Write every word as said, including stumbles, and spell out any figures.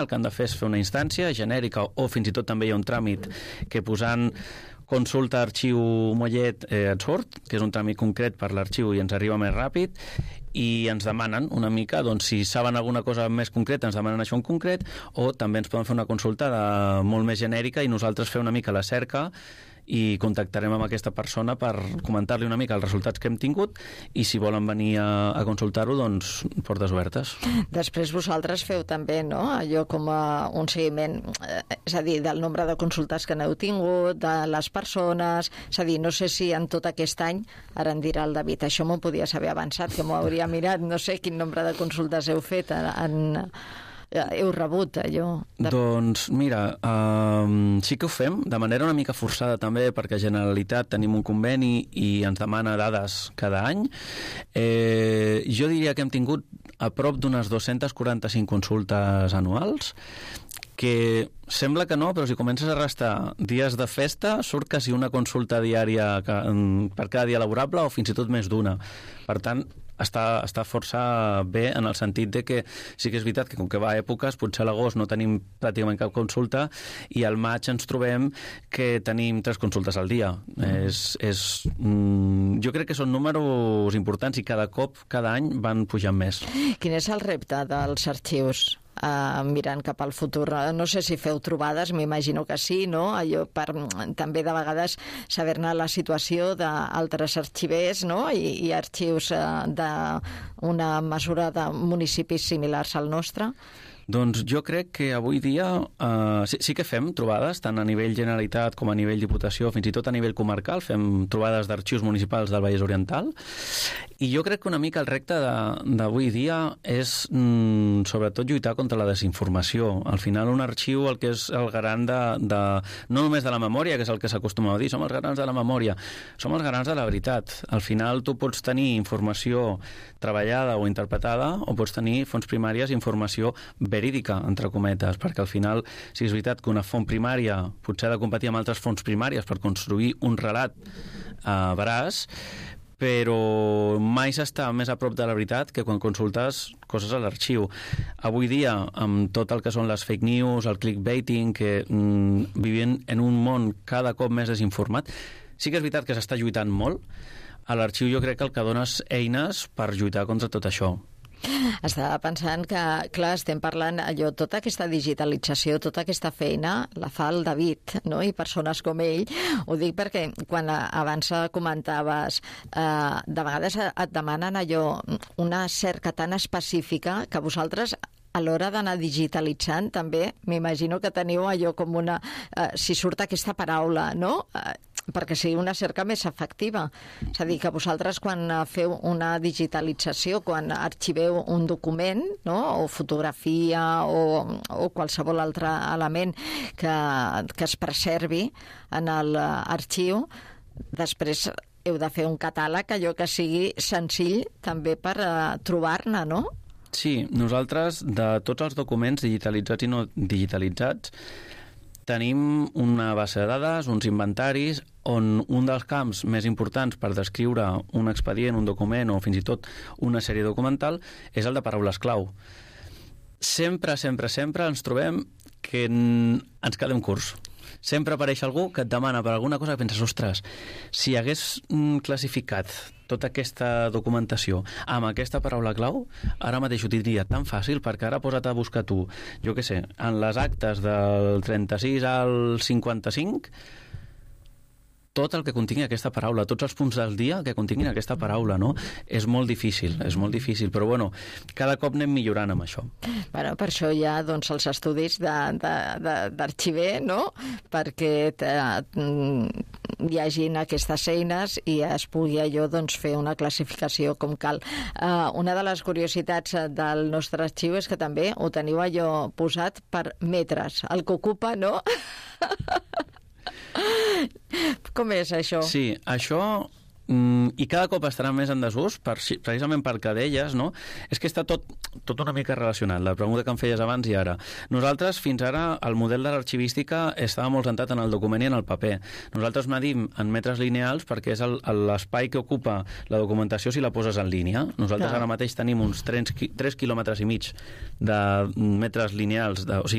el que han de fer és fer una instància genèrica o fins i tot també hi ha un tràmit que posant consulta arxiu Mollet eh, et surt, que és un tràmit concret per l'arxiu i ens arriba més ràpid, i ens demanen una mica, doncs si saben alguna cosa més concreta ens demanen això en concret, o també ens poden fer una consulta de, molt més genèrica i nosaltres fer una mica la cerca i contactarem amb aquesta persona per comentar-li una mica els resultats que hem tingut i si volen venir a, a consultar-ho, doncs portes obertes. Després vosaltres feu també, no?, allò com a un seguiment, és a dir, del nombre de consultes que n'heu tingut, de les persones, és a dir, no sé si en tot aquest any, ara em dirà el David, això m'ho podia saber avançat, que m'ho hauria mirat, no sé quin nombre de consultes heu fet en... en heu rebut allò? De... Doncs mira, um, sí que ho fem de manera una mica forçada també, perquè Generalitat tenim un conveni i ens demana dades cada any. Eh, jo diria que hem tingut a prop d'unes dos-centes quaranta-cinc consultes anuals, que sembla que no, però si comences a restar dies de festa, surt quasi una consulta diària per cada dia laborable o fins i tot més d'una. Per tant, està, està força bé en el sentit de que sí que és veritat que com que va a èpoques, potser a l'agost no tenim pràcticament cap consulta i al maig ens trobem que tenim tres consultes al dia. Mm. És, és, mm, jo crec que són números importants i cada cop, cada any van pujant més. Quin és el repte dels arxius? Uh, mirant cap al futur, no sé si feu trobades, m'imagino que sí, no? Allò per també de vegades saber-ne la situació d'altres arxivers, no? I, i arxius uh, d'una mesura de municipis similars al nostre. Doncs jo crec que avui dia eh, sí, sí que fem trobades, tant a nivell Generalitat com a nivell Diputació, fins i tot a nivell comarcal, fem trobades d'arxius municipals del Vallès Oriental, i jo crec que una mica el repte d'avui dia és mm, sobretot lluitar contra la desinformació. Al final un arxiu el que és el garant de, de no només de la memòria, que és el que s'acostuma a dir, som els garants de la memòria, som els garants de la veritat. Al final tu pots tenir informació treballada o interpretada, o pots tenir fonts primàries i informació verídica, entre cometes, perquè al final, si és veritat que una font primària potser ha de competir amb altres fonts primàries per construir un relat eh, veraç, però mai s'està més a prop de la veritat que quan consultes coses a l'arxiu. Avui dia, amb tot el que són les fake news, el clickbaiting, que mm, vivim en un món cada cop més desinformat, sí que és veritat que s'està lluitant molt. A l'arxiu jo crec que el que dones eines per lluitar contra tot això. Estava pensant que, clar, estem parlant allò, tota aquesta digitalització, tota aquesta feina la fa el David, no?, i persones com ell. Ho dic perquè quan abans comentaves eh, de vegades et demanen allò, una cerca tan específica que vosaltres a l'hora d'anar digitalitzant també m'imagino que teniu allò com una... Eh, si surt aquesta paraula, no?, eh, perquè sigui una cerca més efectiva. És a dir, que vosaltres quan feu una digitalització, quan arxiveu un document, no?, o fotografia o, o qualsevol altre element que, que es preservi en l'arxiu, després heu de fer un catàleg, allò que sigui senzill també per uh, trobar-ne, no? Sí, nosaltres, de tots els documents digitalitzats i no digitalitzats, tenim una base de dades, uns inventaris, on un dels camps més importants per descriure un expedient, un document o fins i tot una sèrie documental és el de paraules clau. Sempre, sempre, sempre ens trobem que ens quedem curts. Sempre apareix algú que et demana per alguna cosa que penses, ostres, si hagués classificat tota aquesta documentació amb aquesta paraula clau, ara mateix ho tindria tan fàcil, perquè ara posa't a buscar tu, jo què sé, en les actes del trenta-sis al cinquanta-cinc, tot el que contingui aquesta paraula, tots els punts del dia que continguin aquesta paraula, no? És molt difícil, és molt difícil, però bueno, cada cop anem millorant amb això. Bueno, per això hi ha doncs, els estudis d'arxiver, no?, perquè te, hi hagin aquestes eines i es pugui allò doncs, fer una classificació com cal. Uh, una de les curiositats del nostre arxiu és que també ho teniu allò posat per metres, el que ocupa, no? Com és això? Sí, això i cada cop estarà més en desús, per, precisament pel que deies, no? És que està tot, tot una mica relacionat, la pregunta que em feies abans i ara. Nosaltres, fins ara, el model de l'arxivística estava molt centrat en el document i en el paper. Nosaltres medim en metres lineals perquè és l'espai que ocupa la documentació si la poses en línia. Nosaltres Clar. ara mateix tenim uns tres quilòmetres i mig de metres lineals, de, o sigui,